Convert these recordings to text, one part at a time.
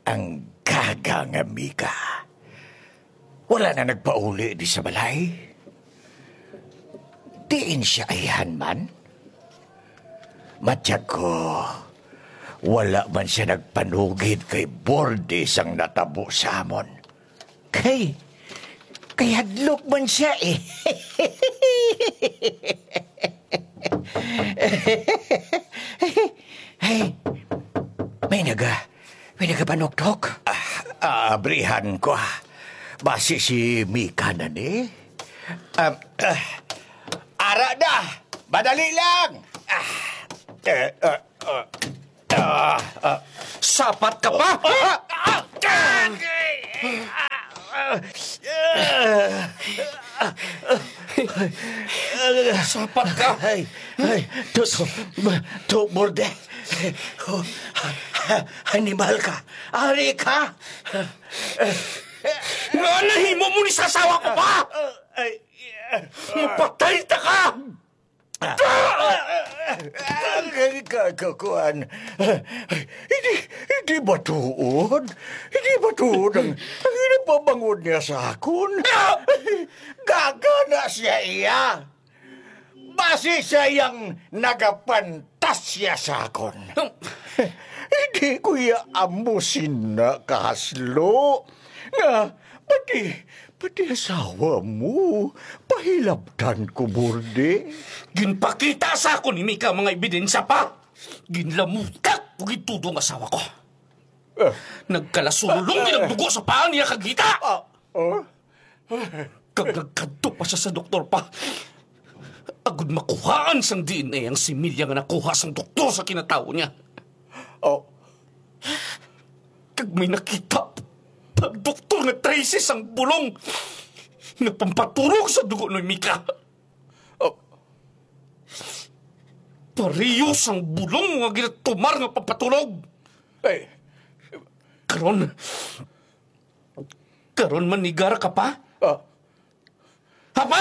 ang gaga nga Mika. Wala na nagpauli di sa balay. Diin siya ayhan man. Matiyag ko, wala man siya nagpanugid kay Bordes ang natabo sa amon. Kay hadlok man siya eh. Hey, may nagapanoktok. Abrihan ko. Basi si Mika na ni. Ara na! Madali lang! Sapat ka pa? Sapat ka? Borde. Animal ka. Ari ka. Nga nahimo mo ni sasawa ko pa! Mapatay ta ka! Kakakuan. Hindi ba tuod? Hindi ba tuod ang inapabangod niya sa akon? Gaga na siya iya. Basi siya yung nagapantasya sa akon. Hindi ko amusin na kahaslo. Na, pati asawa mo, pahilabtan ko, Borde. Ginpakita sa ako ni Mika mga ebidensya pa. Ginlamutak kung itudo ang asawa ko. Nagkalasulong ginagdugo sa paan niya kagita. Kag nagkanto pa siya sa doktor pa. Agud makuhaan sang DNA ang similya nga nakuha sang doktor sa kinatao niya. Kag may nakita pag-doktor nga traces ang bulong na pampaturog sa dugo ni Mika. Parehos ang bulong nga ginatumar nga pampatulog. Karon manigara ka pa? Hapa!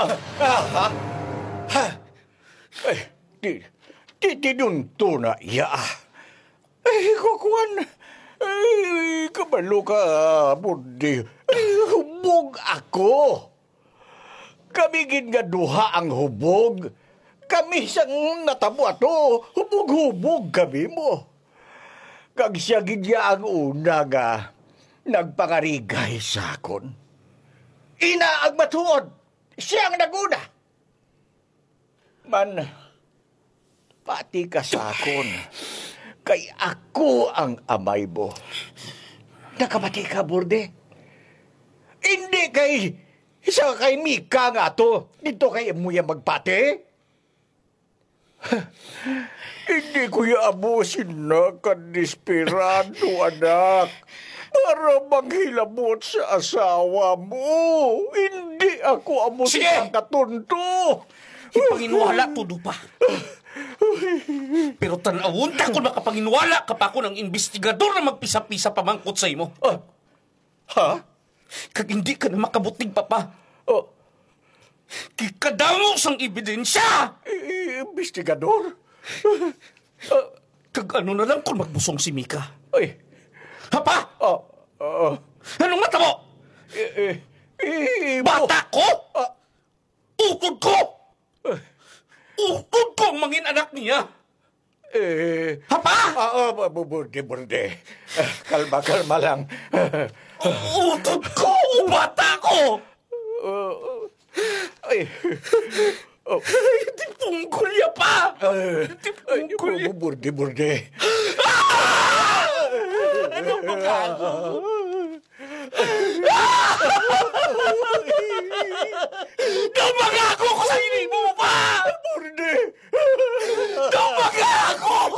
Di nunto na iya. Kukuan. Kabalo ka, Borde. Hubog ako. Kami gingaduha ang hubog. Kami siyang natabo ato. Hubog-hubog kami mo. Kag siya gidya ang una nga nagpangarigay sa akon. Ina ang matuod. Siya ang naguna. Man, pati ka sa akon. Kay ako ang amay mo. Nakamati ka, Borde? Hindi kay isa kay Mika nga to. Dito kay Emuya magpati? Hindi ko abusin na kadesperado, anak. Para manghilabot sa asawa mo. Hindi ako abusin ang katunto. Ipanginwala todo pa. Pero tanawon ta kung makapanginwala ka pa ako ng investigador na magpisa-pisa pamangkot sa imo. Ha? Kag hindi ka na makabutig pa pa. Kikadamo sang ebidensya! Investigador? Kag ano na lang kung magbusong si Mika. Ay. Hapa! Anong mata mo? Bata ko? Utod ko! Utod ko ang mangin anak niya! Hapa! Burde. Kalma lang. Utod ko! Bata ko! Ay. Tipunggulya pa! Tipunggulya! Burde. Ano ba ka?